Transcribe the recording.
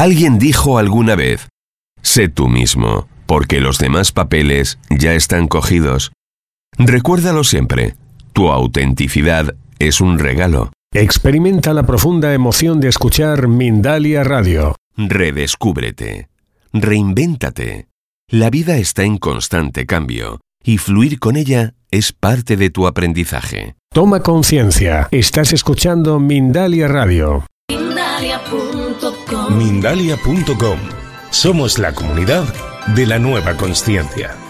Alguien dijo alguna vez: sé tú mismo, porque los demás papeles ya están cogidos. Recuérdalo siempre, tu autenticidad es un regalo. Experimenta la profunda emoción de escuchar Mindalia Radio. Redescúbrete, reinvéntate. La vida está en constante cambio y fluir con ella es parte de tu aprendizaje. Toma conciencia, estás escuchando Mindalia Radio. Mindalia.com. Somos la comunidad de la nueva consciencia.